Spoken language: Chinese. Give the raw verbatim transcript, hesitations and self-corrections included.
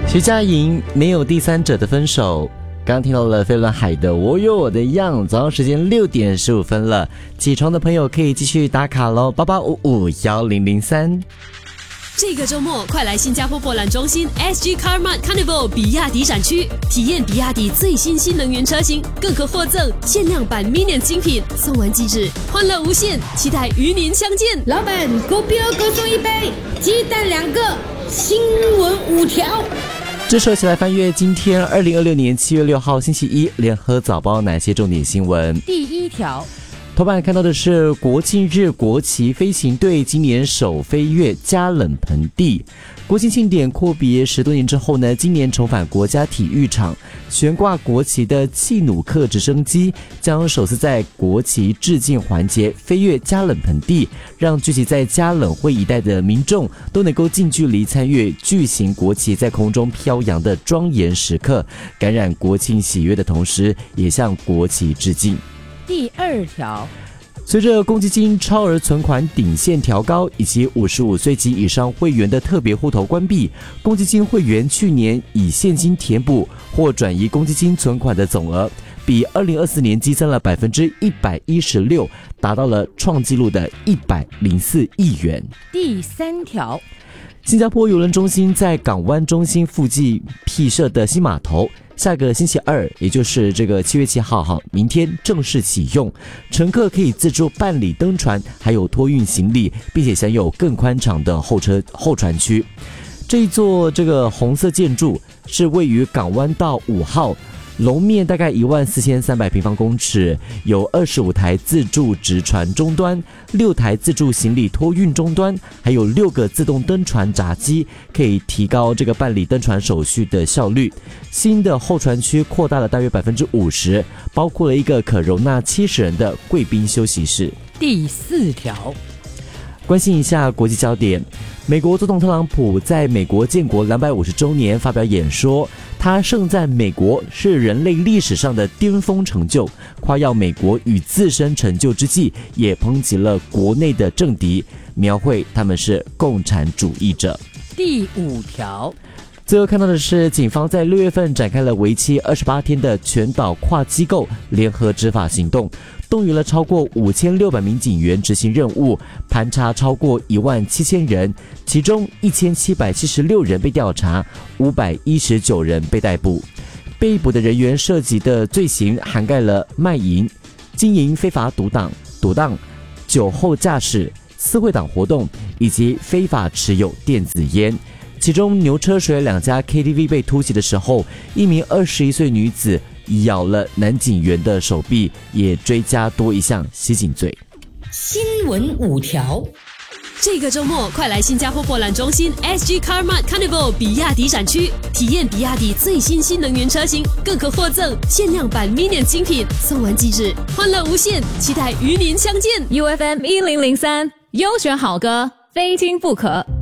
徐佳莹没有第三者的分手。刚听到了飞轮海的我有我的样。早上时间六点十五分了，起床的朋友可以继续打卡咯，八八五五一零零三。 这个周末快来新加坡博览中心 S G Carmart Carnival 比亚迪展区，体验比亚迪最新新能源车型，更可获赠限量版 Minion 精品，送完即止，欢乐无限，期待与您相见。 老板，狗标各送一杯，鸡蛋两个，新闻五条。 这时候一起来翻阅今天二零二六年七月六号星期一联合早报哪些重点新闻。 第一条， 头版看到的是国庆日国旗飞行队今年首飞越加冷盆地。国庆庆典阔别十多年之后呢，今年重返国家体育场，悬挂国旗的契努克直升机将首次在国旗致敬环节飞越加冷盆地，让聚集在加冷会一带的民众都能够近距离参与巨型国旗在空中飘扬的庄严时刻，感染国庆喜悦的同时，也向国旗致敬。 第二条， 随着公积金超额存款顶线调高以及五十五岁及以上会员的特别户头关闭，公积金会员去年以现金填补或转移公积金存款的总额，比二零二四年激增了百分之一百一十六，达到了创纪录的一百零四亿元。 第三条， 新加坡邮轮中心在港湾中心附近辟设的新码头，下个星期二，也就是这个七月七号哈，明天正式启用，乘客可以自助办理登船，还有托运行李，并且享有更宽敞的候车候船区。这一座这个红色建筑是位于港湾道五号。楼面大概一万四千三百平方公尺，有二十五台自助直船终端，六台自助行李托运终端，还有六个自动登船闸机，可以提高这个办理登船手续的效率。新的候船区扩大了大约百分之五十，包括了一个可容纳七十人的贵宾休息室。 第四条， 关心一下国际焦点。美国总统特朗普在美国建国两百五十周年发表演说，他盛赞美国是人类历史上的巅峰成就，夸耀美国与自身成就之际，也抨击了国内的政敌，描绘他们是共产主义者。 第五条， 最后看到的是，警方在六月份展开了为期二十八天的全岛跨机构联合执法行动，动员了超过五千六百名警员执行任务，盘查超过一万七千人，其中一千七百七十六人被调查，五百一十九人被逮捕。被捕的人员涉及的罪行涵盖了卖淫、经营非法赌档、赌档、酒后驾驶、私会党活动以及非法持有电子烟。其中牛车水两家 K T V 被突袭的时候，一名二十一岁女子咬了男警员的手臂，也追加多一项袭警罪。 新闻五条， 这个周末快来新加坡博览中心 S G Carmart Carnival 比亚迪展区，体验比亚迪最新新能源车型，更可获赠限量版 Minion 精品，送完即止，欢乐无限，期待与您相见。 U F M 一零零三优选好歌，非听不可。